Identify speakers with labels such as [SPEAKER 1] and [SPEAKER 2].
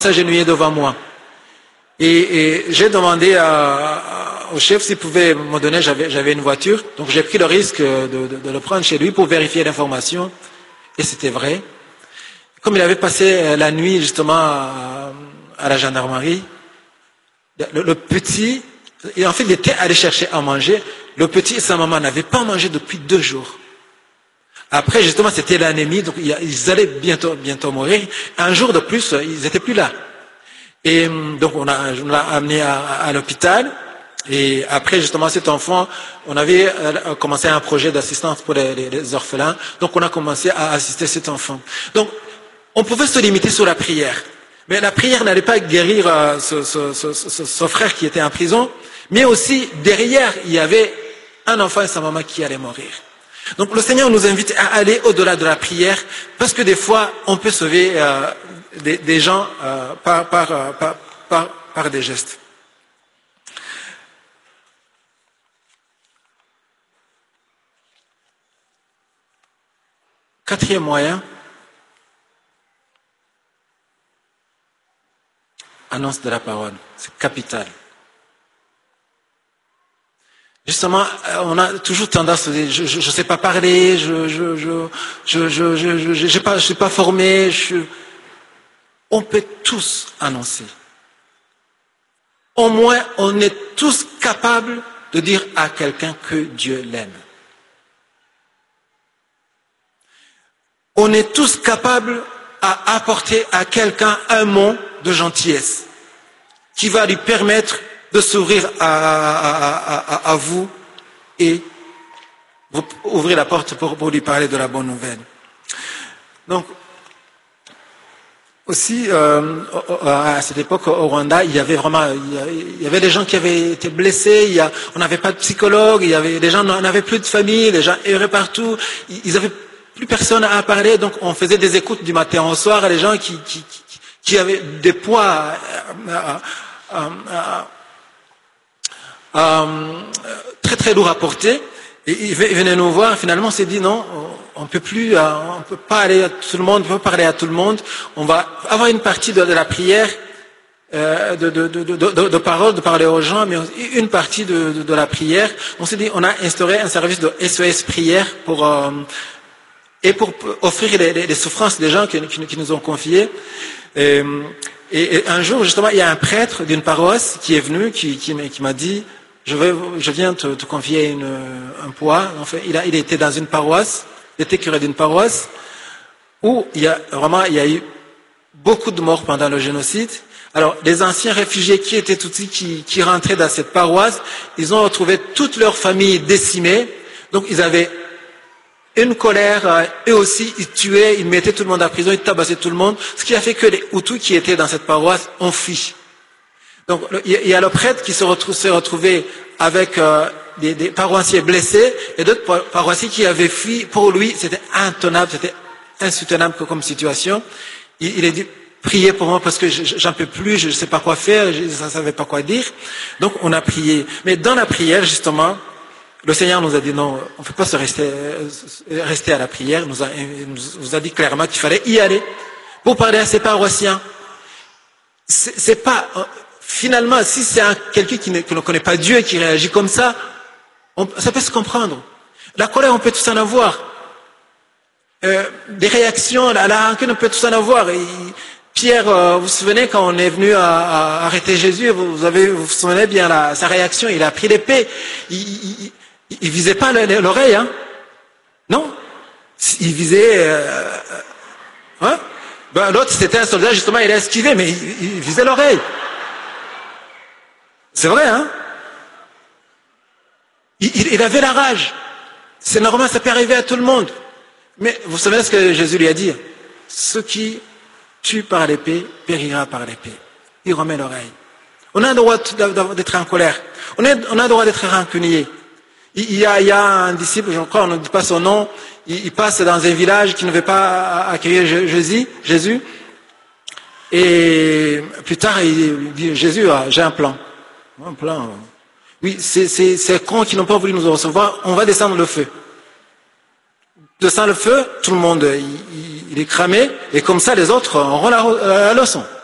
[SPEAKER 1] s'agenouiller devant moi. Et j'ai demandé au chef s'il pouvait me donner, j'avais une voiture, donc j'ai pris le risque de le prendre chez lui pour vérifier l'information, et c'était vrai. Comme il avait passé la nuit justement à la gendarmerie, le petit, et en fait il était allé chercher à manger, le petit et sa maman n'avaient pas mangé depuis 2 jours. Après justement c'était l'anémie, donc ils allaient bientôt mourir. Un jour de plus, ils n'étaient plus là. Et donc on l'a amené à l'hôpital. Et après justement cet enfant, on avait commencé un projet d'assistance pour les orphelins. Donc on a commencé à assister cet enfant. Donc on pouvait se limiter sur la prière. Mais la prière n'allait pas guérir ce frère qui était en prison. Mais aussi derrière, il y avait un enfant et sa maman qui allaient mourir. Donc le Seigneur nous invite à aller au-delà de la prière. Parce que des fois, on peut sauver des gens par des gestes. Quatrième moyen, annonce de la parole. C'est capital. Justement, on a toujours tendance à dire, je ne sais pas parler, je suis pas formé. On peut tous annoncer. Au moins, on est tous capables de dire à quelqu'un que Dieu l'aime. On est tous capables à apporter à quelqu'un un mot de gentillesse qui va lui permettre de s'ouvrir à vous et vous ouvrir la porte pour lui parler de la bonne nouvelle. Donc, aussi, à cette époque, au Rwanda, il y avait des gens qui avaient été blessés, on n'avait pas de psychologue, les gens n'avaient plus de famille, les gens erraient partout, ils avaient plus personne à parler, donc on faisait des écoutes du matin au soir à des gens qui avaient des poids très très lourds à porter. Et ils venaient nous voir, finalement on s'est dit non, on peut pas aller à tout le monde, on peut pas parler à tout le monde, on va avoir une partie de la prière, de parole, de parler aux gens, mais une partie de la prière. On s'est dit, on a instauré un service de SOS prière pour offrir les souffrances des gens qui nous ont confiées. Et un jour, justement, il y a un prêtre d'une paroisse qui est venu, qui m'a dit, je viens te confier un poids. En fait, il était dans une paroisse, il était curé d'une paroisse, où il y a eu beaucoup de morts pendant le génocide. Alors, les anciens réfugiés qui étaient qui rentraient dans cette paroisse, ils ont retrouvé toute leur famille décimée. Donc, ils avaient une colère, eux aussi, ils tuaient, ils mettaient tout le monde en prison, ils tabassaient tout le monde, ce qui a fait que les Hutus qui étaient dans cette paroisse ont fui. Donc, il y a le prêtre qui s'est retrouvé avec des paroissiens blessés et d'autres paroissiens qui avaient fui. Pour lui, c'était intenable, c'était insoutenable comme situation. Il a dit, priez pour moi parce que j'en peux plus, je ne sais pas quoi faire, je ne savais pas quoi dire. Donc, on a prié. Mais dans la prière, justement, le Seigneur nous a dit non, on ne peut pas rester à la prière. Nous a dit clairement qu'il fallait y aller pour parler à ses paroissiens. C'est pas finalement, si c'est quelqu'un qui ne connaît pas Dieu et qui réagit comme ça, ça peut se comprendre. La colère, on peut tous en avoir. Des réactions, la rancune, on peut tous en avoir. Pierre, vous vous souvenez quand on est venu à arrêter Jésus, vous vous souvenez bien sa réaction, il a pris l'épée. Il visait pas l'oreille, hein? Non? Il visait... hein? L'autre, c'était un soldat, justement, il a esquivé, mais il visait l'oreille. C'est vrai, hein? Il avait la rage. C'est normal, ça peut arriver à tout le monde. Mais vous savez ce que Jésus lui a dit? Ce qui tue par l'épée périra par l'épée. Il remet l'oreille. On a le droit d'être en colère. On a le droit d'être rancunier. Il y a un disciple, je crois, on ne dit pas son nom, il passe dans un village qui ne veut pas accueillir Jésus. Et plus tard, il dit, Jésus, j'ai un plan. Un plan. Oui, c'est cons qui n'ont pas voulu nous recevoir, on va descendre le feu. Descend le feu, tout le monde, il est cramé, et comme ça, les autres auront la leçon.